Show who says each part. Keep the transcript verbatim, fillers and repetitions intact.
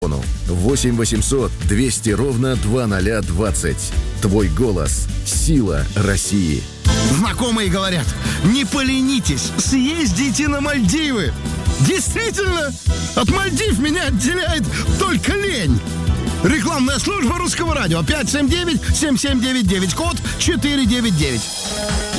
Speaker 1: восемь восемьсот двести ровно два ноля двадцать. Твой голос – сила России.
Speaker 2: Знакомые говорят, не поленитесь, съездите на Мальдивы. Действительно, от Мальдив меня отделяет только лень. Рекламная служба Русского радио. пять семь девять семь семь девять девять, код четыре девять девять.